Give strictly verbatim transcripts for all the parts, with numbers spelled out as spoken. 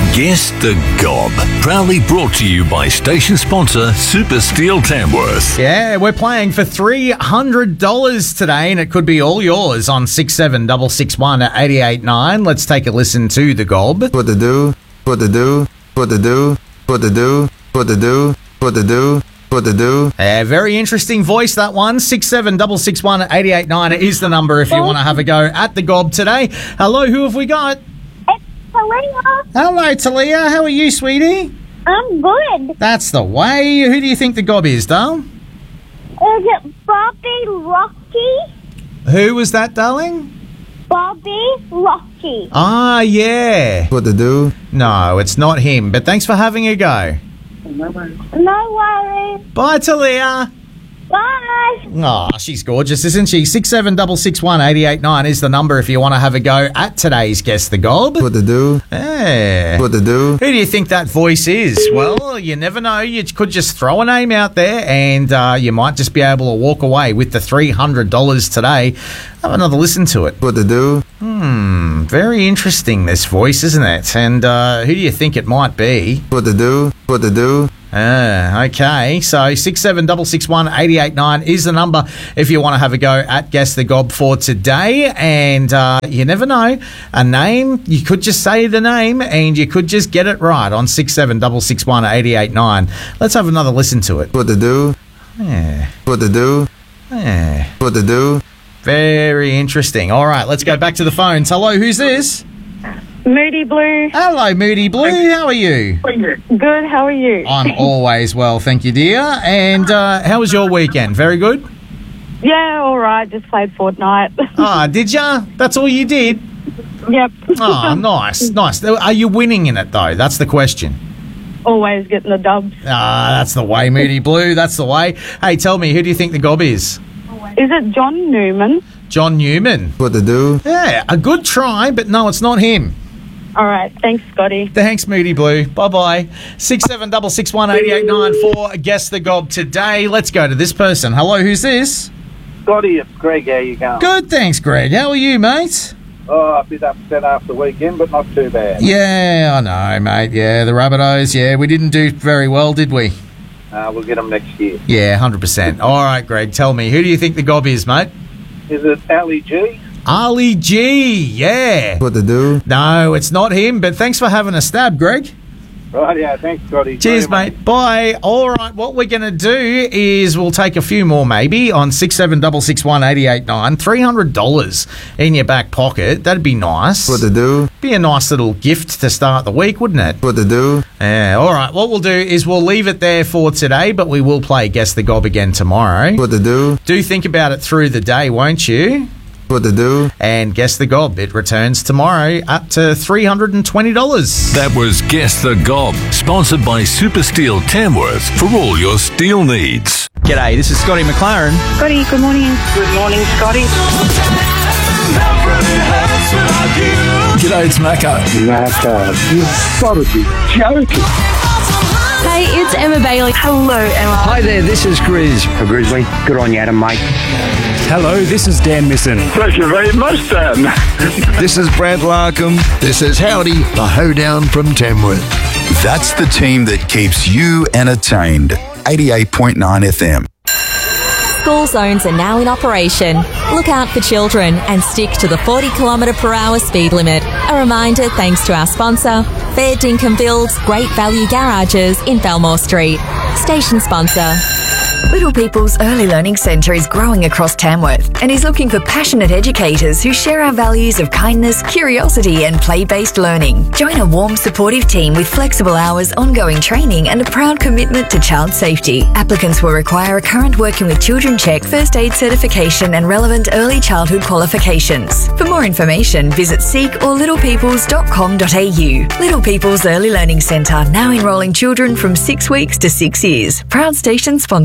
Guess the Gob. Proudly brought to you by station sponsor Super Steel Tamworth. Yeah, we're playing for three hundred dollars today, and it could be all yours on six seven six six one eight eight nine. Let's take a listen to the Gob. What to do, what to do, what to do, what to do, what to do, what to do, what to do. A very interesting voice, that one. six seven six six one eight eight nine is the number if you want to have a go at the Gob today. Hello, who have we got? Talia. Hello, Talia. How are you, sweetie? I'm good. That's the way. Who do you think the Gob is, darling? Is it Bobby Rocky? Who was that, darling? Bobby Rocky. Ah, yeah. What to do? No, it's not him, but thanks for having a go. No worries. Bye, Talia. Bye. Oh, she's gorgeous, isn't she? six seven six six one eight eight nine is the number if you want to have a go at today's Guess the Gob. What to do? Yeah. What to do? Who do you think that voice is? Well, you never know. You could just throw a name out there and uh, you might just be able to walk away with the three hundred dollars today. Have another listen to it. What to do? Hmm, very interesting, this voice, isn't it? And uh, who do you think it might be? What to do? What to do? Ah, okay. So six seven six six one eight eight nine is the number if you want to have a go at Guess the Gob for today. And uh, you never know, a name, you could just say the name and you could just get it right on six seven six six one eight eight nine. Let's have another listen to it. What to do? Yeah. What to do? Yeah. What to do? Very interesting. All right, let's go back to the phones. Hello, who's this? Moody Blue. Hello, Moody Blue. How are you? Good, how are you? I'm always well, thank you, dear. And uh, how was your weekend? Very good? Yeah, all right. Just played Fortnite. Ah, did ya? That's all you did? Yep. Oh, nice, nice. Are you winning in it, though? That's the question. Always getting the dubs. Ah, that's the way, Moody Blue. That's the way. Hey, tell me, who do you think the Gob is? Is it John Newman? John Newman. What to do? Yeah, a good try, but no, it's not him. All right. Thanks, Scotty. Thanks, Moody Blue. Bye-bye. six seven six six one eight eight nine for Guess the Gob today. Let's go to this person. Hello, who's this? Scotty, it's Greg. How you going? Good, thanks, Greg. How are you, mate? Oh, a bit upset after the weekend, but not too bad. Yeah, I know, mate. Yeah, the Rabbitohs, yeah, we didn't do very well, did we? Uh, we'll get them next year. Yeah, one hundred percent. All right, Greg, tell me, who do you think the Gob is, mate? Is it Ali G? Ali G, yeah. What to do? No, it's not him, but thanks for having a stab, Greg. Right, yeah, thanks, Scotty. Cheers, Very mate. much. Bye. All right, what we're going to do is we'll take a few more maybe on six seven six six one eight eight nine. three hundred dollars in your back pocket. That'd be nice. What to do? Be a nice little gift to start the week, wouldn't it? What to do? Yeah, all right. What we'll do is we'll leave it there for today, but we will play Guess the Gob again tomorrow. What to do? Do think about it through the day, won't you? What to do? And Guess the Gob. It returns tomorrow up to three hundred twenty dollars. That was Guess the Gob, sponsored by Super Steel Tamworth for all your steel needs. G'day, this is Scotty McLaren. Scotty, good morning. Good morning, Scotty. G'day, it's Macca. Macca, you've got to be joking. Hey, it's Emma Bailey. Hello, Emma. Hi there, this is Grizz. A Grizzly, good on you, Adam, mate. Hello, this is Dan Misson. Thank you very much, Dan. This is Brad Larkham. This is Howdy, the hoedown from Tamworth. That's the team that keeps you entertained. eighty-eight point nine F M. School zones are now in operation. Look out for children and stick to the forty kilometre per hour speed limit. A reminder thanks to our sponsor, Fair Dinkum Builds Great Value Garages in Belmore Street. Station sponsor. Little People's Early Learning Centre is growing across Tamworth and is looking for passionate educators who share our values of kindness, curiosity and play-based learning. Join a warm, supportive team with flexible hours, ongoing training and a proud commitment to child safety. Applicants will require a current Working with Children check, first aid certification and relevant early childhood qualifications. For more information, visit seek or little peoples dot com dot a u. Little People's Early Learning Centre, now enrolling children from six weeks to six years. Proud station sponsor.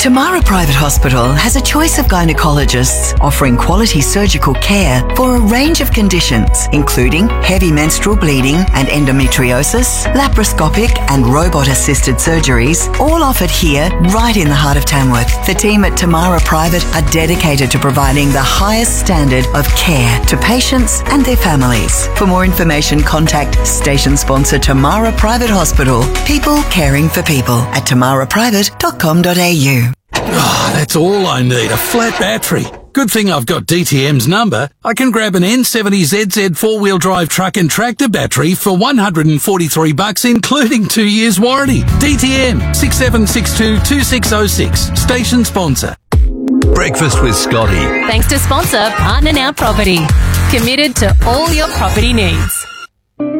Tamara Private Hospital has a choice of gynecologists offering quality surgical care for a range of conditions, including heavy menstrual bleeding and endometriosis, laparoscopic and robot-assisted surgeries, all offered here right in the heart of Tamworth. The team at Tamara Private are dedicated to providing the highest standard of care to patients and their families. For more information, contact station sponsor Tamara Private Hospital. People caring for people at tamara private dot com dot a u. Oh, that's all I need, a flat battery. Good thing I've got D T M's number. I can grab an N seventy Z Z four-wheel drive truck and tractor battery for one hundred forty-three bucks, including two years warranty. D T M, six seven six two, two six zero six. Station sponsor. Breakfast with Scotty. Thanks to sponsor Partner Now Property. Committed to all your property needs.